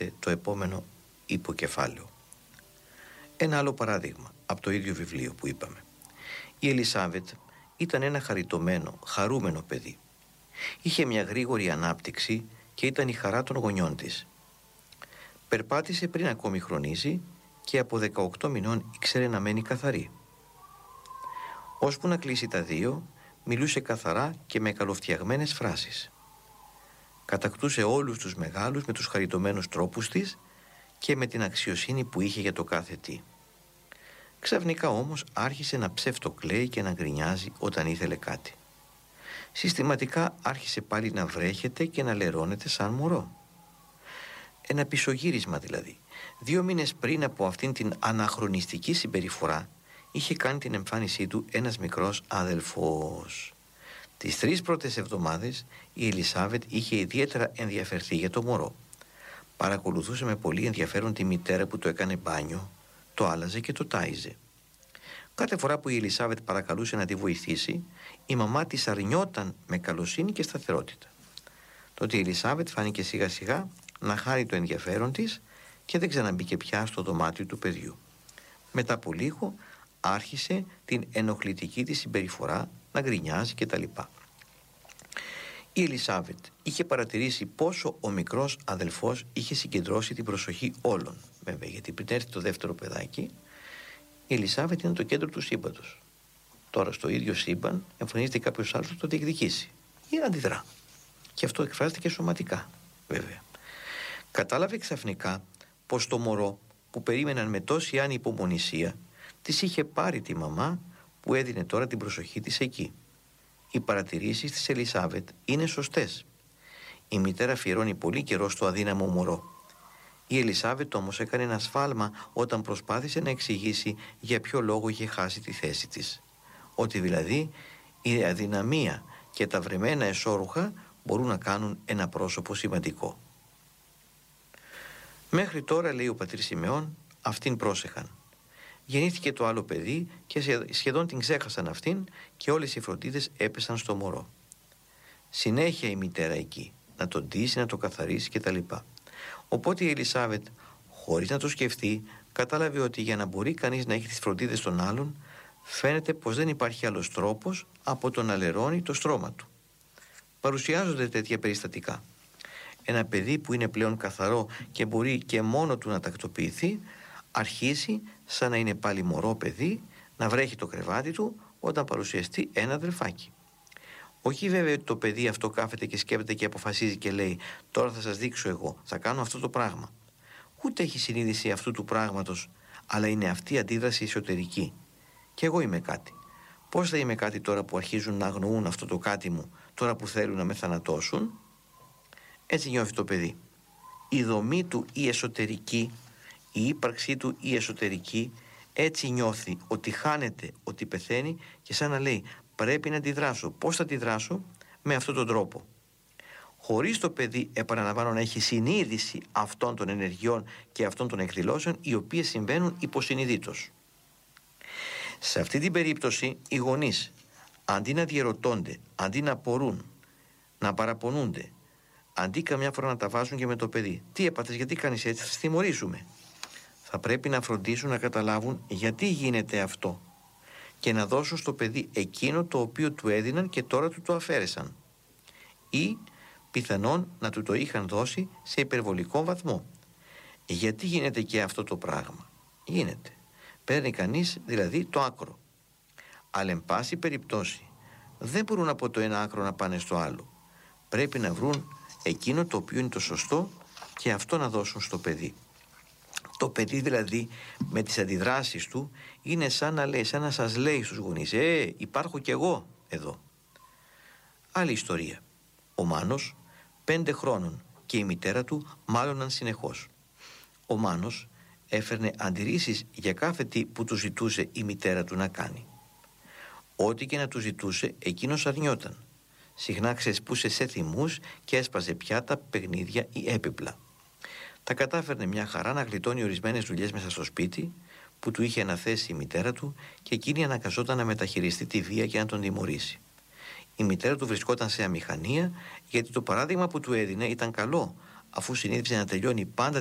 έρχεται το επόμενο υποκεφάλαιο. Ένα άλλο παράδειγμα από το ίδιο βιβλίο που είπαμε. Η Ελισάβετ ήταν ένα χαριτωμένο, χαρούμενο παιδί. Είχε μια γρήγορη ανάπτυξη και ήταν η χαρά των γονιών της. Περπάτησε πριν ακόμη χρονίζει και από 18 μηνών ήξερε να μένει καθαρή. Ώσπου να κλείσει τα 2, μιλούσε καθαρά και με καλοφτιαγμένες φράσεις. Κατακτούσε όλους τους μεγάλους με τους χαριτωμένους τρόπους της και με την αξιοσύνη που είχε για το κάθε τι. Ξαφνικά όμως άρχισε να ψευτοκλαίει και να γκρινιάζει όταν ήθελε κάτι. Συστηματικά άρχισε πάλι να βρέχεται και να λερώνεται σαν μωρό. Ένα πισωγύρισμα δηλαδή. 2 μήνες πριν από αυτήν την αναχρονιστική συμπεριφορά είχε κάνει την εμφάνισή του ένας μικρός αδελφός. Τις 3 πρώτες εβδομάδες η Ελισάβετ είχε ιδιαίτερα ενδιαφερθεί για το μωρό. Παρακολουθούσε με πολύ ενδιαφέρον τη μητέρα που το έκανε μπάνιο, το άλλαζε και το τάιζε. Κάθε φορά που η Ελισάβετ παρακαλούσε να τη βοηθήσει, η μαμά της αρνιόταν με καλοσύνη και σταθερότητα. Τότε η Ελισάβετ φάνηκε σιγά σιγά να χάρει το ενδιαφέρον της και δεν ξαναμπήκε πια στο δωμάτιο του παιδιού. Μετά από λίγο άρχισε την ενοχλητική της συμπεριφορά, να γκρινιάζει κτλ. Η Ελισάβετ είχε παρατηρήσει πόσο ο μικρός αδελφός είχε συγκεντρώσει την προσοχή όλων. Βέβαια, γιατί πριν έρθει το δεύτερο παιδάκι, η Ελισάβετ είναι το κέντρο του σύμπαντος. Τώρα στο ίδιο σύμπαν εμφανίζεται κάποιος άλλος που το διεκδικήσει ή αντιδρά. Και αυτό εκφράζεται και σωματικά, βέβαια. Κατάλαβε ξαφνικά πως το μωρό που περίμεναν με τόση ανυπομονησία της είχε πάρει τη μαμά που έδινε τώρα την προσοχή της εκεί. Οι παρατηρήσεις της Ελισάβετ είναι σωστές. Η μητέρα αφιερώνει πολύ καιρό στο αδύναμο μωρό. Η Ελισάβετ όμως έκανε ένα σφάλμα όταν προσπάθησε να εξηγήσει για ποιο λόγο είχε χάσει τη θέση της. Ότι δηλαδή η αδυναμία και τα βρεμένα εσώρουχα μπορούν να κάνουν ένα πρόσωπο σημαντικό. Μέχρι τώρα, λέει ο πατήρ Σιμεών, αυτήν πρόσεχαν. Γεννήθηκε το άλλο παιδί και σχεδόν την ξέχασαν αυτήν και όλες οι φροντίδες έπεσαν στο μωρό. Συνέχεια η μητέρα εκεί, να τον ντύσει, να το καθαρίσει κτλ. Οπότε η Ελισάβετ, χωρίς να το σκεφτεί, κατάλαβε ότι για να μπορεί κανείς να έχει τις φροντίδες των άλλων, φαίνεται πως δεν υπάρχει άλλος τρόπος από το να λερώνει το στρώμα του. Παρουσιάζονται τέτοια περιστατικά. Ένα παιδί που είναι πλέον καθαρό και μπορεί και μόνο του να τακτοποιηθεί, αρχίζει σαν να είναι πάλι μωρό παιδί να βρέχει το κρεβάτι του όταν παρουσιαστεί ένα αδελφάκι. Όχι βέβαια ότι το παιδί αυτό κάθεται και σκέπτεται και αποφασίζει και λέει «Τώρα θα σας δείξω εγώ, θα κάνω αυτό το πράγμα». Ούτε έχει συνείδηση αυτού του πράγματος, αλλά είναι αυτή η αντίδραση εσωτερική. Και εγώ είμαι κάτι. Πώς θα είμαι κάτι τώρα που αρχίζουν να αγνοούν αυτό το κάτι μου, τώρα που θέλουν να με θανατώσουν? Έτσι νιώθει το παιδί. Η δομή του η εσωτερική, η ύπαρξή του η εσωτερική, έτσι νιώθει ότι χάνεται, ότι πεθαίνει και σαν να λέει πρέπει να αντιδράσω. Πώς θα αντιδράσω? Με αυτόν τον τρόπο. Χωρίς το παιδί, επαναλαμβάνω, να έχει συνείδηση αυτών των ενεργειών και αυτών των εκδηλώσεων, οι οποίες συμβαίνουν υποσυνειδήτως. Σε αυτή την περίπτωση οι γονείς, αντί να διερωτώνται, αντί να απορούν, να παραπονούνται, αντί καμιά φορά να τα βάζουν και με το παιδί, τι έπαθες, γιατί κάνεις έτσι, θα σε τιμωρήσουμε, θα πρέπει να φροντίσουν να καταλάβουν γιατί γίνεται αυτό και να δώσουν στο παιδί εκείνο το οποίο του έδιναν και τώρα του το αφαίρεσαν, ή πιθανόν να του το είχαν δώσει σε υπερβολικό βαθμό. Γιατί γίνεται και αυτό το πράγμα? Γίνεται. Παίρνει κανείς δηλαδή το άκρο. Αλλά εν πάση περιπτώσει δεν μπορούν από το ένα άκρο να πάνε στο άλλο. Πρέπει να βρουν εκείνο το οποίο είναι το σωστό και αυτό να δώσουν στο παιδί. Το παιδί δηλαδή με τις αντιδράσεις του είναι σαν να λέει, σαν να σας λέει στους γονείς υπάρχω κι εγώ εδώ. Άλλη ιστορία. Ο Μάνος 5 χρόνων και η μητέρα του μάλωναν συνεχώς. Ο Μάνος έφερνε αντιρρήσεις για κάθε τι που του ζητούσε η μητέρα του να κάνει. Ό,τι και να του ζητούσε εκείνος αρνιόταν. Συχνά ξεσπούσε σε θυμούς και έσπαζε πιάτα, παιχνίδια ή έπιπλα. Τα κατάφερνε μια χαρά να γλιτώνει ορισμένες δουλειές μέσα στο σπίτι που του είχε αναθέσει η μητέρα του και εκείνη αναγκαζόταν να μεταχειριστεί τη βία και να τον τιμωρήσει. Η μητέρα του βρισκόταν σε αμηχανία γιατί το παράδειγμα που του έδινε ήταν καλό, αφού συνήθιζε να τελειώνει πάντα